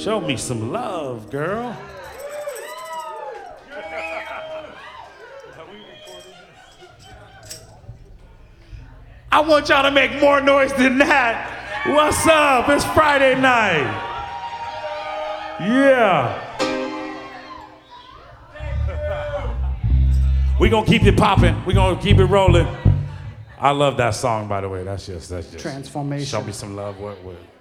Show me some love, girl. I want y'all to make more noise than that. What's up? It's Friday night. Yeah. We're going to keep it popping. We're going to keep it rolling. I love that song, by the way. That's just Transformation. Show me some love. What?